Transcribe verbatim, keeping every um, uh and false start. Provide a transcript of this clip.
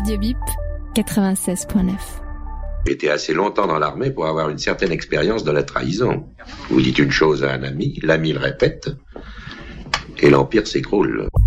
Radio Bip, quatre-vingt-seize point neuf. J'étais assez longtemps dans l'armée pour avoir une certaine expérience de la trahison. Vous dites une chose à un ami, l'ami le répète, et l'empire s'écroule.